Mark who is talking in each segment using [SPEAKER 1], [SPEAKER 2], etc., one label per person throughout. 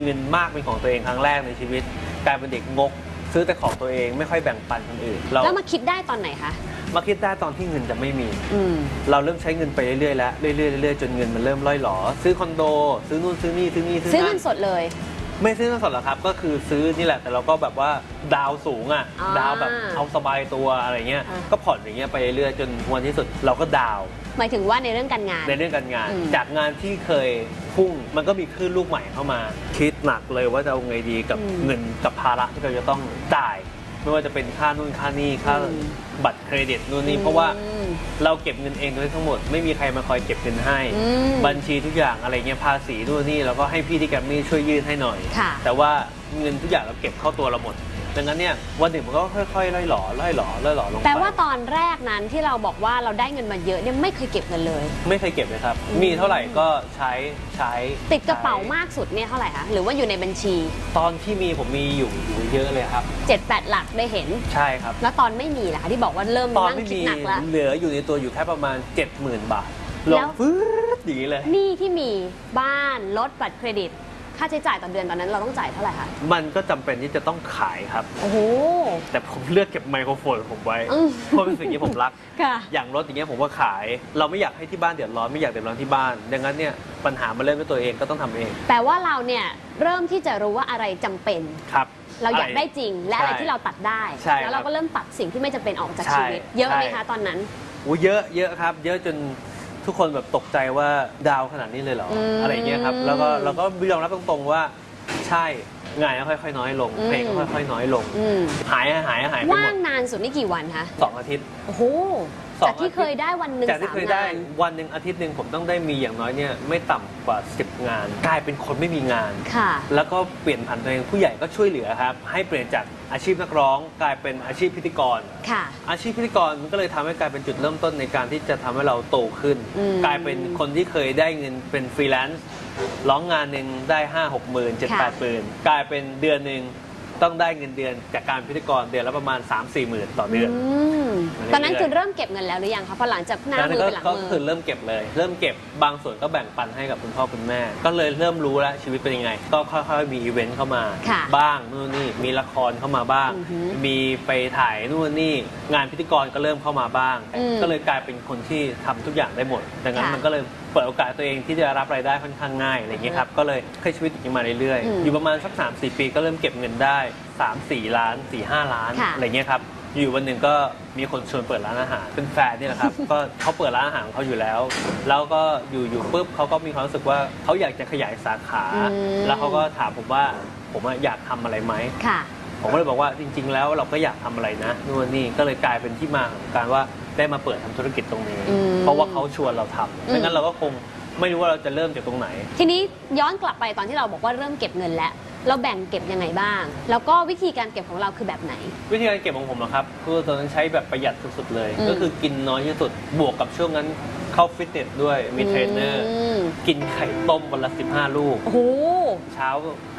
[SPEAKER 1] เงินมากเป็นของตัวเองครั้งแรกในชีวิตกลายเป็นเด็กงกซื้อแต่ของตัวเองไม่ค่อยแบ่งปันคนอื่น
[SPEAKER 2] แล้วมาคิดได้ตอนไหนคะ
[SPEAKER 1] มาคิดได้ตอนที่เงินจะไม่มีเราเริ่มใช้เงินไปเรื่อยๆแล้วเรื่อยๆจนเงินมันเริ่มล่อยหลอซื้อคอนโดซื้อนู่นซื้อนี่ซื้อ
[SPEAKER 2] เงินสดเลย
[SPEAKER 1] ไม่ซื้อเงินสดหรอกครับก็คือซื้อนี่แหละแต่เราก็แบบว่าดาวสูงอ่ะดาวแบบเอาสบายตัวอะไรเงี้ยก็ผ่อนอย่างเงี้ยไปเรื่อยๆจนวันที่สุดเราก็ดาว
[SPEAKER 2] หมายถึงว่าในเรื่องการงาน
[SPEAKER 1] จากงานที่เคยพุ่งมันก็มีคลื่นลูกใหม่เข้ามาคิดหนักเลยว่าจะเอาไงดีกับเงินกับภาระที่เราจะต้องจ่ายไม่ว่าจะเป็นค่านู่นค่านี่ค่าบัตรเครดิตนู่นนี่เพราะว่าเราเก็บเงินเองทั้งหมดไม่มีใครมาคอยเก็บเงินให้บัญชีทุกอย่างอะไรเงี้ยภาษีนู่นนี่เราก็ให้พี่ที่แกรมมี่ช่วยยื่นให้หน่อยแต่ว่าเงินทุกอย่างเราเก็บเข้าตัวเราหมดดังนั้นเนี่ยวันหนึ่งมันก็ค่อยๆล่อยหล่อลงไป
[SPEAKER 2] แต่ว่าตอนแรกนั้นที่เราบอกว่าเราได้เงินมาเยอะเนี่ยไม่เคยเก็บเงินเลย
[SPEAKER 1] ไม่เคยเก็บเลยครับมีเท่าไหร่ก็ใช้
[SPEAKER 2] ติดกระเป๋ามากสุดเนี่ยเท่าไหร่คะหรือว่าอยู่ในบัญชี
[SPEAKER 1] ตอนที่มีผมมีอยู่เยอะเลยครับ
[SPEAKER 2] 7-8 หลักได้เห็น
[SPEAKER 1] ใช่ครับ
[SPEAKER 2] แล้วตอนไม่มีล่ะคะที่บอกว่าเริ่มนั่งคิดหนักแล้ว
[SPEAKER 1] เหลืออยู่ในตัวอยู่แค่ประมาณ 70,000 บาทลงฟื้นดีเลย
[SPEAKER 2] หนี้ที่มีบ้านรถบัตรเครดิตค่าใช้จ่ายต่อเดือนตอนนั้นเราต้องจ่ายเท่าไหร่คะ
[SPEAKER 1] มันก็จำเป็นที่จะต้องขายครับ
[SPEAKER 2] โอ้โห
[SPEAKER 1] แต่ผมเลือกเก็บไมโครโฟนผมไว้เพราะเป็นสิ่งที่ผมรักอย่างรถอย่างเงี้ยผมก็ขายเราไม่อยากให้ที่บ้านเดือดร้อนไม่อยากเดือดร้อนที่บ้านดังนั้นเนี่ยปัญหามาเริ่มด้วยตัวเองก็ต้องทำเอง
[SPEAKER 2] แต่ว่าเราเนี่ยเริ่มที่จะรู้ว่าอะไรจำเป็น
[SPEAKER 1] ครับ
[SPEAKER 2] เราอยากได้จริงและอะไรที่เราตัดได้แล้วเราก็เริ่มตัดสิ่งที่ไม่จำเป็นออกจากชีวิตเยอะไหมคะตอนนั้น
[SPEAKER 1] เยอะครับเยอะจนทุกคนแบบตกใจว่าดาวขนาดนี้เลยเหรออะไรเงี้ยครับแล้วก็เราก็ยอมรับตรงๆว่าใช่งานก็ค่อยๆน้อยลงเพลงก็ค่อยๆน้อยลงหายไปหมด
[SPEAKER 2] ว่างนานสุดนี่กี่วันคะ
[SPEAKER 1] 2 อาทิตย์
[SPEAKER 2] โอ้โหจากที่เคยได้วันหนึ่ง
[SPEAKER 1] จากที่เคยได้วันหนึ่งอาทิตย์หนึ่งผมต้องได้มีอย่างน้อยเนี่ยไม่ต่ำกว่า10 งานกลายเป็นคนไม่มีงานแล้วก็เปลี่ยนผันตัวเองผู้ใหญ่ก็ช่วยเหลือครับให้เปลี่ยนจากอาชีพนักร้องกลายเป็นอาชีพพิธีกรอาชีพพิธีกรมันก็เลยทำให้กลายเป็นจุดเริ่มต้นในการที่จะทำให้เราโตขึ้นกลายเป็นคนที่เคยได้เงินเป็นฟรีแลนซ์ร้องงานหนึ่งได้5-6 หมื่น7-8 หมื่นกลายเป็นเดือนหนึ่งต้องได้เงินเดือนจากการพิธีกรเดือนละประมาณ 3-4 หมื่นต่อเดือน
[SPEAKER 2] ตอนนั้นคือเริ่มเก็บเงินแล้วหรือยังคะพอหลังจากหน้ามือเป็นหลังมือ
[SPEAKER 1] ก็คือเริ่มเก็บเลยเริ่มเก็บบางส่วนก็แบ่งปันให้กับคุณพ่อคุณแม่ก็เลยเริ่มรู้แล้วชีวิตเป็นยังไงก็ค่อยๆมีอีเวนต์เข้ามาบ้างนู่นนี่มีละครเข้ามาบ้างมีไปถ่ายนู่นนี่งานพิธีกรก็เริ่มเข้ามาบ้างก็เลยกลายเป็นคนที่ทำทุกอย่างได้หมดดังนั้นมันก็เลยเปิดโอกาสตัวเองที่จะรับรายได้ค่อนข้างง่ายอะไรอย่างเงี้ยครับก็เลยใช้ชีวิตอย่างนี้มาเรื่อยๆอยู่ประมาณสัก 3-4 ปีก็เริ่มเก็บเงินได้3-4 ล้าน 4-5 ล้านอะไรเงี้ยครับอยู่วันหนึ่งก็มีคนชวนเปิดร้านอาหารเป็นแฟนนี่แหละครับก็เขาเปิดร้านอาหารของเขาอยู่แล้วแล้วก็อยู่ปุ๊บเขาก็มีความรู้สึกว่าเขาอยากจะขยายสาขาแล้วเขาก็ถามผมว่าผมอยากทำอะไรไหมผมก็เลยบอกว่าจริงๆแล้วเราก็อยากทำอะไรนะนู่นนี่ก็เลยกลายเป็นที่มาของการว่าได้มาเปิดทำธุรกิจตรงนี้เพราะว่าเขาชวนเราทำไม่งั้นเราก็คงไม่รู้ว่าเราจะเริ่มจากตรงไหน
[SPEAKER 2] ทีนี้ย้อนกลับไปตอนที่เราบอกว่าเริ่มเก็บเงินแล้วเราแบ่งเก็บยังไงบ้างแล้วก็วิธีการเก็บของเราคือแบบไหน
[SPEAKER 1] วิธีการเก็บของผมนะครับคือตอนนั้นใช้แบบประหยัดสุดๆเลยก็คือกินน้อยที่สุดบวกกับช่วงนั้นเข้าฟิตเนสด้วยมีเทรนเนอร์กินไข่ต้มวันละ15 ลูก
[SPEAKER 2] โอ้โห
[SPEAKER 1] เช้า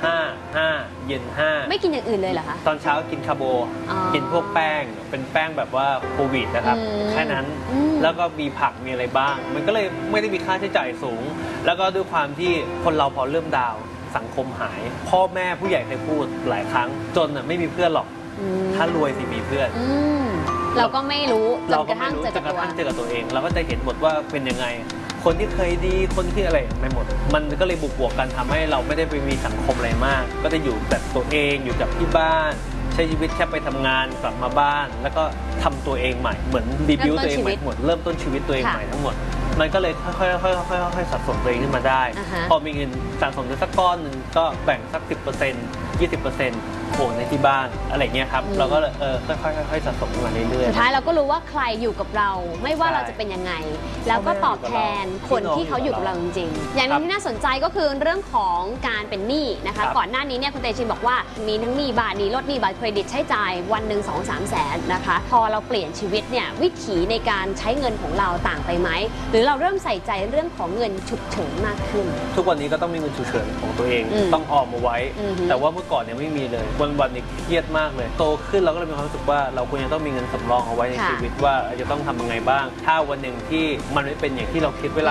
[SPEAKER 1] 5 เย็น5
[SPEAKER 2] ไม่กินอย่างอื่นเลยเหรอคะ
[SPEAKER 1] ตอนเช้ากินคาร์โบกินพวกแป้งเป็นแป้งแบบว่าโควิดนะครับแค่นั้นแล้วก็มีผักมีอะไรบ้างมันก็เลยไม่ได้มีค่าใช้จ่ายสูงแล้วก็ด้วยความที่คนเราพอเริ่มดาวสังคมหายพ่อแม่ผู้ใหญ่เคยพูดหลายครั้งจนไม่มีเพื่อนหรอกถ้ารวยสิมีเพื่อน
[SPEAKER 2] เราก็ไม่รู้จนกระทั่งเจอ
[SPEAKER 1] กับตัวเองเราก็จะเห็นหมดว่าเป็นยังไงคนที่เคยดีคนที่อะไรไม่หมดมันก็เลยบวกกันทำให้เราไม่ได้ไปมีสังคมอะไรมากก็จะอยู่แบบตัวเองอยู่กับที่บ้านใช้ชีวิตแค่ไปทำงานกลับมาบ้านแล้วก็ทำตัวเองใหม่เหมือนรีวิวตัวเองใหม่หมดเริ่มต้นชีวิตตัวเองใหม่ทั้งหมดมันก็เลยค่อยๆสะสมตัวเองขึ้นมาได้พอมีเงินสะสมสักก้อนหนึ่งก็แบ่งสัก 10% 20%โอนในที่บ้านอะไรเงี้ยครับเราก็ค่อยๆสะสมมาเรื่อยๆ
[SPEAKER 2] สุดท้ายเราก็รู้ว่าใครอยู่กับเราไม่ว่าเราจะเป็นยังไงแล้วก็ตอบแทนคนที่เขาอยู่กับเราจริงๆอย่างนึงที่น่าสนใจก็คือเรื่องของการเป็นหนี้นะคะก่อนหน้านี้เนี่ยคุณเตชินบอกว่ามีทั้งหนี้บ้านหนี้รถหนี้บัตรเครดิตใช้จ่ายวันหนึ่ง 2-3 แสนนะคะพอเราเปลี่ยนชีวิตเนี่ยวิถีในการใช้เงินของเราต่างไปไหมหรือเราเริ่มใส่ใจเรื่องของเงินฉุกเฉินมากขึ้น
[SPEAKER 1] ทุกวันนี้ก็ต้องมีเงินฉุกเฉินของตัวเองต้องออมมาไว้แต่ว่าเมื่อก่อนเนี่ยไม่มีเลยวันๆนี่เครียดมากเลยโตขึ้นเราก็เลยมีความรู้สึกว่าเราควรจะต้องมีเงินสำรองเอาไว้ในชีวิตว่าจะต้องทำยังไงบ้างถ้าวันหนึ่งที่มันไม่เป็นอย่างที่เราคิดเวลา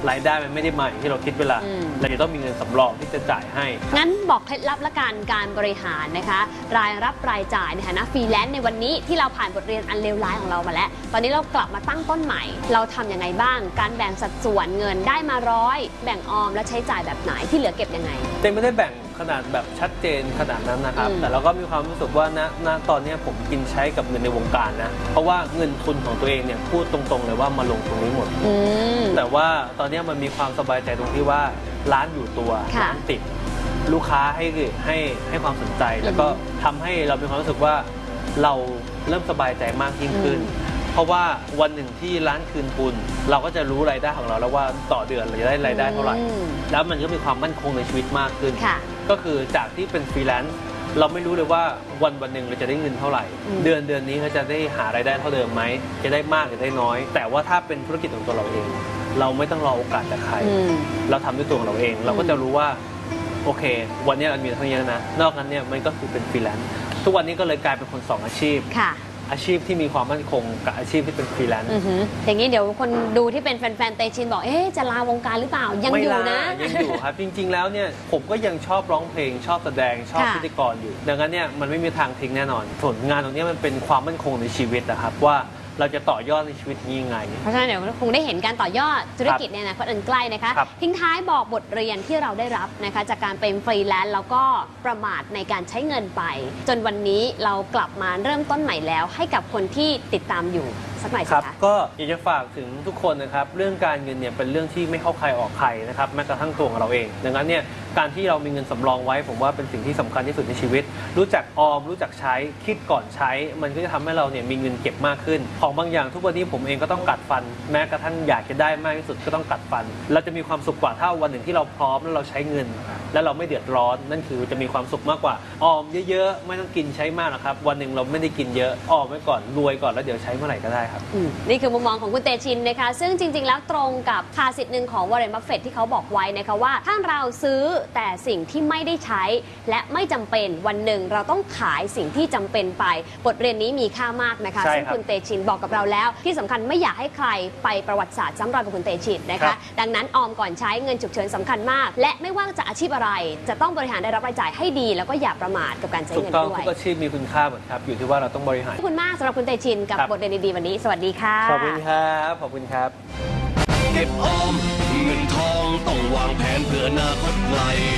[SPEAKER 1] รายได้มันไม่ได้มาอย่างที่เราคิดเวลาเราจะต้องมีเงินสำรองที่จะจ่ายให้
[SPEAKER 2] งั้นบอกเคล็ดลับละกันการบริหารนะคะรายรับรายจ่ายในฐานะฟรีแลนซ์ในวันนี้ที่เราผ่านบทเรียนอันเลวร้ายของเรามาแล้วตอนนี้เรากลับมาตั้งต้นใหม่เราทำยังไงบ้างการแบ่งสัดส่วนเงินได้มา100แบ่งออมและใช้จ่ายแบบไหนที่เหลือเก็บยังไง
[SPEAKER 1] เต้ไม่ได้แบ่งขนาดแบบชัดเจนขนาดนั้นนะครับแต่เราก็มีความรู้สึกว่าณตอนนี้ผมกินใช้กับเงินในวงการนะเพราะว่าเงินทุนของตัวเองเนี่ยพูดตรงๆเลยว่ามาลงตรงนี้หมดแต่ว่าตอนนี้มันมีความสบายใจตรงที่ว่าร้านอยู่ตัวร้านติดลูกค้าให้ความสนใจแล้วก็ทำให้เรามีความรู้สึกว่าเราเริ่มสบายใจมากยิ่งขึ้นเพราะว่าวันหนึ่งที่ร้านคืนทุนเราก็จะรู้รายได้ของเราแล้วว่าต่อเดือนเราจะได้รายได้เท่าไหร่แล้วมันก็มีความมั่นคงในชีวิตมากขึ้นก็คือจากที่เป็นฟรีแลนซ์เราไม่รู้เลยว่าวันหนึ่งเราจะได้เงินเท่าไหร่เดือนนี้เราจะได้หารายได้เท่าเดิมไหมจะได้มากหรือได้น้อยแต่ว่าถ้าเป็นธุรกิจของตัวเราเองเราไม่ต้องรอโอกาสจากใครเราทำด้วยตัวของเราเองเราก็จะรู้ว่าโอเควันนี้เรามีเท่านี้นะนอกนั้นเนี่ยมันก็คือเป็นฟรีแลนซ์ทุกวันนี้ก็เลยกลายเป็นคน2 อาชีพอาชีพที่มีความมั่นคงกับอาชีพที่เป็นฟรีแลนซ์
[SPEAKER 2] อย่างนี้เดี๋ยวคนดูที่เป็นแฟนๆเตชินบอกจะลาวงการหรือเปล่ายังอยู่นะ
[SPEAKER 1] ยังอยู่ครับจริงๆแล้วเนี่ยผมก็ยังชอบร้องเพลงชอบแสดงชอบพิธีกรอยู่ดังนั้นเนี่ยมันไม่มีทางทิ้งแน่นอนผลงานตรงนี้มันเป็นความมั่นคงในชีวิตนะครับว่าเราจะต่อยอดในชีวิตยังไง
[SPEAKER 2] เพราะฉะนั้นเดี๋ยวคงได้เห็นการต่อยอดธุรกิจเนี่ยนะอันใกล้นะคะทิ้งท้ายบอกบทเรียนที่เราได้รับนะคะจากการเป็นฟรีแลนซ์แล้วก็ประมาทในการใช้เงินไปจนวันนี้เรากลับมาเริ่มต้นใหม่แล้วให้กับคนที่ติดตามอยู่สักหน่อยสิคะ
[SPEAKER 1] ก็อยากจะฝากถึงทุกคนนะครับเรื่องการเงินเนี่ยเป็นเรื่องที่ไม่เข้าใครออกใครนะครับแม้กระทั่งตัวของเราเองดังนั้นเนี่ยการที่เรามีเงินสำรองไว้ผมว่าเป็นสิ่งที่สำคัญที่สุดในชีวิตรู้จักออมรู้จักใช้คิดก่อนใช้มันก็จะทำให้เราเนี่ยมีเงินเก็บมากขึ้นของบางอย่างทุกวันนี้ผมเองก็ต้องกัดฟันแม้กระทั่งอยากจะได้มากที่สุดก็ต้องกัดฟันเราจะมีความสุขกว่าถ้าวันหนึ่งที่เราพร้อมแล้วเราใช้เงินแล้วเราไม่เดือดร้อนนั่นคือจะมีความสุขมากกว่าออมเยอะๆไม่ต้องกินใช้มากนะครับวันหนึ่งเราไม่ได้กินเยอะออมไว้ก่อนรวยก่อนแล้วเดี๋ยวใช้เมื่อไหร่ก็ได้ครับ
[SPEAKER 2] นี่คือมุมมองของคุณเตชินนะคะซึ่งจริงๆแล้วตรงกับภาษิตหนึ่งของวอร์เรน บัฟเฟตต์ที่เขาบอกไว้นะคะว่าถ้าเราซื้อแต่สิ่งที่ไม่ได้ใช้และไม่จำเป็นวันหนึ่งเราต้องขายสิ่งที่จำเป็นไปบทเรียนนี้มีค่ามากนะคะซึ่งคุณเตชินบอกกับเราแล้วที่สำคัญไม่อยากให้ใครไปประวัติศาสตร์ซ้ำรอยกับคุณเตชินนะคะดังนั้นออมก่อนใช้เงินฉุกเฉินสำคัญมากและไม่ว่าจะอาชีพอะไรจะต้องบริหารได้รับรายจ่ายให้ดีแล้วก็อย่าประมาทกับการใช้เงินด้วย
[SPEAKER 1] ทุกอาชีพมีคุณค่าหมดครับอยู่ที่ว่าเราต้องบริหาร
[SPEAKER 2] ขอบคุณมากสำหรับคุณเตชินกับบทเรียนดีๆวันนี้สวัสดีค่ะ
[SPEAKER 1] ขอบคุณครับขอบคุณครับ
[SPEAKER 3] เก็บออมเงินทองต้องวางแผนเพื่ออนาคตไกล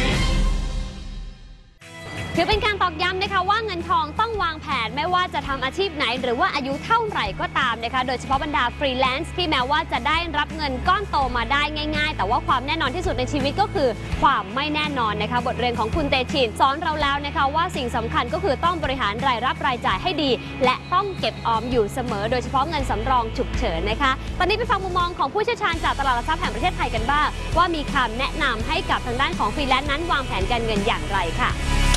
[SPEAKER 2] ถือเป็นการตอกย้ำนะคะว่าเงินทองต้องวางแผนไม่ว่าจะทำอาชีพไหนหรือว่าอายุเท่าไหร่ก็ตามนะคะโดยเฉพาะบรรดาฟรีแลนซ์ที่แม้ว่าจะได้รับเงินก้อนโตมาได้ง่ายๆแต่ว่าความแน่นอนที่สุดในชีวิตก็คือความไม่แน่นอนนะคะบทเรียนของคุณเตชินสอนเราแล้วนะคะว่าสิ่งสำคัญก็คือต้องบริหารรายรับรายจ่ายให้ดีและต้องเก็บออมอยู่เสมอโดยเฉพาะเงินสำรองฉุกเฉินนะคะตอนนี้ไปฟังมุมมองของผู้เชี่ยวชาญจากตลาดหลักทรัพย์แห่งประเทศไทยกันบ้างว่ามีคำแนะนำให้กับทางด้านของฟรีแลนซ์นั้นวางแผนการเงินอย่างไรค่ะ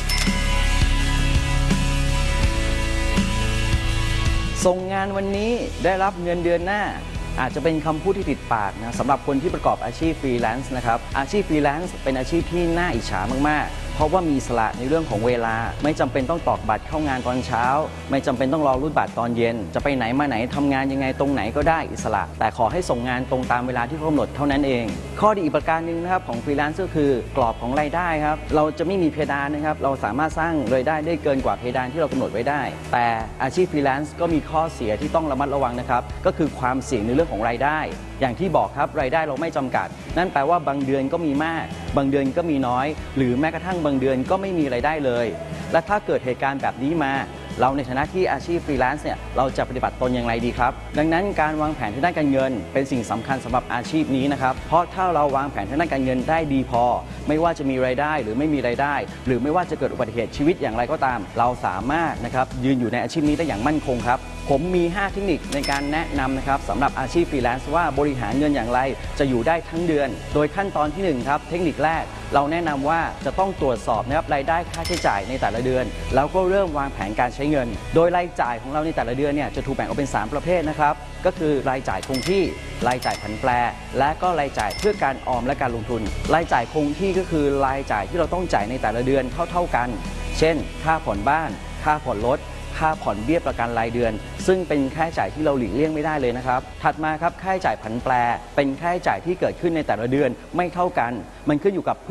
[SPEAKER 4] ส่งงานวันนี้ได้รับเงินเดือนหน้าอาจจะเป็นคำพูดที่ติดปากนะสำหรับคนที่ประกอบอาชีพฟรีแลนซ์นะครับอาชีพฟรีแลนซ์เป็นอาชีพที่น่าอิจฉามากๆเพราะว่ามีอิสระในเรื่องของเวลาไม่จำเป็นต้องตอกบัตรเข้างานตอนเช้าไม่จำเป็นต้องรอรูดบัตรตอนเย็นจะไปไหนมาไหนทำงานยังไงตรงไหนก็ได้อิสระแต่ขอให้ส่งงานตรงตามเวลาที่กำหนดเท่านั้นเองข้อดีอีกประการหนึ่งนะครับของฟรีแลนซ์ก็คือกรอบของรายได้ครับเราจะไม่มีเพดานนะครับเราสามารถสร้างรายได้ได้เกินกว่าเพดานที่เรากำหนดไว้ได้แต่อาชีพฟรีแลนซ์ก็มีข้อเสียที่ต้องระมัดระวังนะครับก็คือความเสี่ยงในเรื่องของรายได้อย่างที่บอกครับรายได้เราไม่จำกัดนั่นแปลว่าบางเดือนก็มีมากบางเดือนก็มีน้อยหรือแม้กระทั่งบางเดือนก็ไม่มีรายได้เลยและถ้าเกิดเหตุการณ์แบบนี้มาเราในฐานะที่อาชีพฟรีแลนซ์เนี่ยเราจะปฏิบัติตนอย่างไรดีครับดังนั้นการวางแผนทางด้านการเงินเป็นสิ่งสำคัญสำหรับอาชีพนี้นะครับเพราะถ้าเราวางแผนทางด้านการเงินได้ดีพอไม่ว่าจะมีรายได้หรือไม่มีรายได้หรือไม่ว่าจะเกิดอุบัติเหตุชีวิตอย่างไรก็ตามเราสามารถนะครับยืนอยู่ในอาชีพนี้ได้อย่างมั่นคงครับผมมี5เทคนิคในการแนะนำนะครับสำหรับอาชีพฟรีแลนซ์ว่าบริหารเงินอย่างไรจะอยู่ได้ทั้งเดือนโดยขั้นตอนที่1ครับเทคนิคแรกเราแนะนำว่าจะต้องตรวจสอบนะครับรายได้ค่าใช้จ่ายในแต่ละเดือนแล้วก็เริ่มวางแผนการใช้เงินโดยรายจ่ายของเราในแต่ละเดือนเนี่ยจะถูกแบ่งออกเป็น3ประเภทนะครับก็คือรายจ่ายคงที่รายจ่ายผันแปรและก็รายจ่ายเพื่อการออมและการลงทุนรายจ่ายคงที่ก็คือรายจ่ายที่เราต้องจ่ายในแต่ละเดือนเท่ากันเช่นค่าผ่อนบ้านค่าผ่อนรถค่าผ่อนเบี้ยประกันรายเดือนซึ่งซึ่งเป็นค่าใช้จ่ายที่เราหลีกเลี่ยงไม่ได้เลยนะครับถัดมาครับค่าใช้จ่ายผันแปรเป็นค่าใช้จ่ายที่เกิดขึ้นในแต่ละเดือนไม่เท่ากันมันขึ้นอยู่กับ